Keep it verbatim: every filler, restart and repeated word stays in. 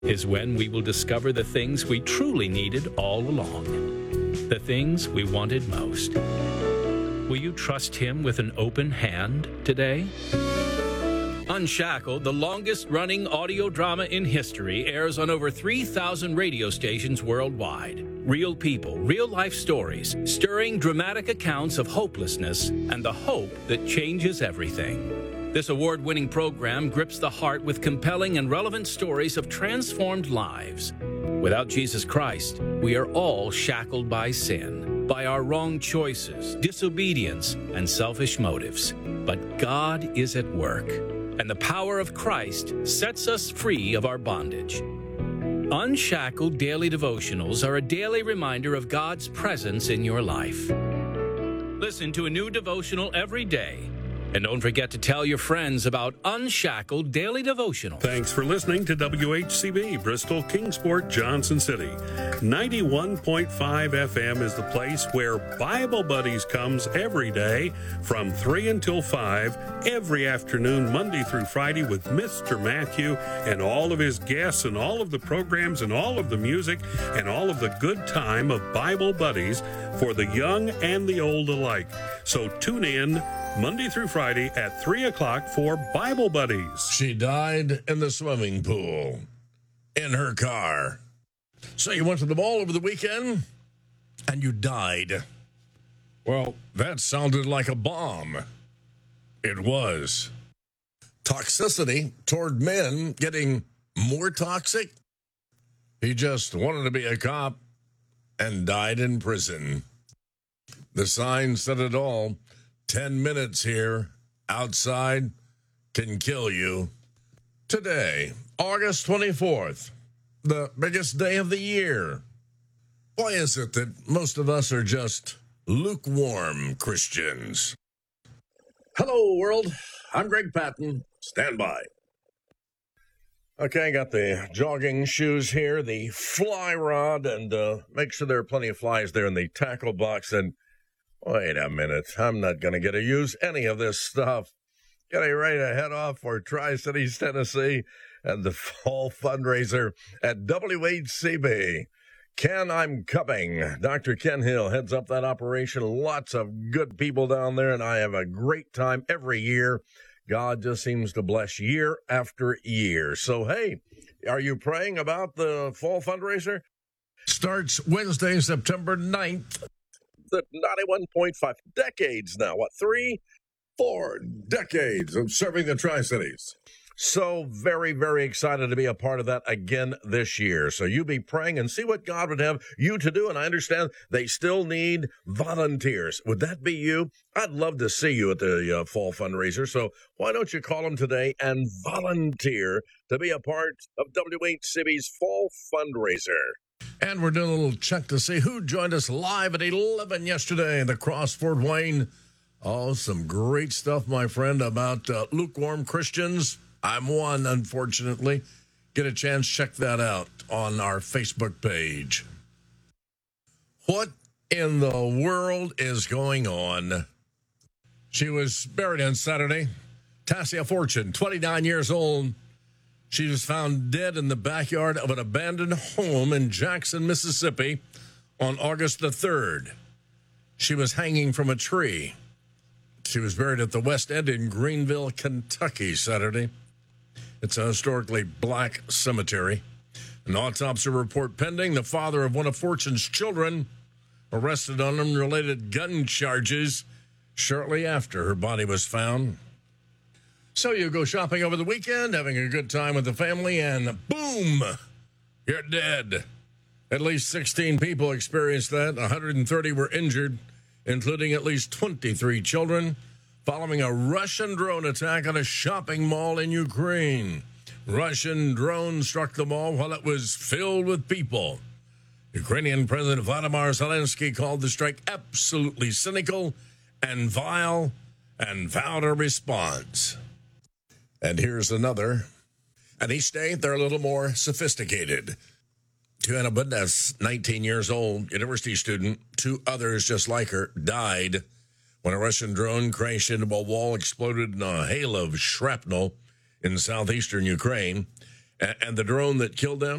is when we will discover the things we truly needed all along, the things we wanted most. Will you trust Him with an open hand today? Unshackled, the longest-running audio drama in history, airs on over three thousand radio stations worldwide. Real people, real-life stories, stirring dramatic accounts of hopelessness and the hope that changes everything. This award-winning program grips the heart with compelling and relevant stories of transformed lives. Without Jesus Christ, we are all shackled by sin, by our wrong choices, disobedience, and selfish motives. But God is at work, and the power of Christ sets us free of our bondage. Unshackled daily devotionals are a daily reminder of God's presence in your life. Listen to a new devotional every day. And don't forget to tell your friends about Unshackled Daily Devotional. Thanks for listening to W H C B, Bristol, Kingsport, Johnson City. ninety-one point five F M is the place where Bible Buddies comes every day from three until five, every afternoon, Monday through Friday, with Mister Matthew and all of his guests and all of the programs and all of the music and all of the good time of Bible Buddies for the young and the old alike. So tune in Monday through Friday at three o'clock for Bible Buddies. She died in the swimming pool, in her car. So you went to the mall over the weekend, and you died. Well, that sounded like a bomb. It was. Toxicity toward men getting more toxic? He just wanted to be a cop and died in prison. The sign said it all. Ten minutes here, outside, can kill you. Today, August twenty-fourth, the biggest day of the year. Why is it that most of us are just lukewarm Christians? Hello, world. I'm Greg Patton. Stand by. Okay, I got the jogging shoes here, the fly rod, and uh, make sure there are plenty of flies there in the tackle box. And wait a minute, I'm not going to get to use any of this stuff. Getting ready to head off for Tri-Cities, Tennessee, and the fall fundraiser at W H C B. Ken, I'm coming. Doctor Ken Hill heads up that operation. Lots of good people down there, and I have a great time every year. God just seems to bless year after year. So, hey, are you praying about the fall fundraiser? Starts Wednesday, September ninth. The ninety-one point five decades now. What, three, four decades of serving the Tri-Cities. So very, very excited to be a part of that again this year. So you be praying and see what God would have you to do. And I understand they still need volunteers. Would that be you? I'd love to see you at the uh, fall fundraiser. So why don't you call them today and volunteer to be a part of W H C B's fall fundraiser? And we're doing a little check to see who joined us live at eleven yesterday in the Cross Fort Wayne. Oh, some great stuff, my friend, about uh, lukewarm Christians. I'm one, unfortunately. Get a chance, check that out on our Facebook page. What in the world is going on? She was buried on Saturday. Tassia Fortune, twenty-nine years old. She was found dead in the backyard of an abandoned home in Jackson, Mississippi on August the third. She was hanging from a tree. She was buried at the West End in Greenville, Kentucky, Saturday. It's a historically black cemetery. An autopsy report pending. The father of one of Fortune's children arrested on unrelated gun charges shortly after her body was found. So you go shopping over the weekend, having a good time with the family, and boom, you're dead. At least sixteen people experienced that. one hundred thirty were injured, including at least twenty-three children, following a Russian drone attack on a shopping mall in Ukraine. Russian drone struck the mall while it was filled with people. Ukrainian President Vladimir Zelensky called the strike absolutely cynical and vile and vowed a response. And here's another. At each state, they're a little more sophisticated. Tuana Budnes, nineteen years old, university student, two others just like her, died when a Russian drone crashed into a wall, exploded in a hail of shrapnel in southeastern Ukraine. A- and the drone that killed them?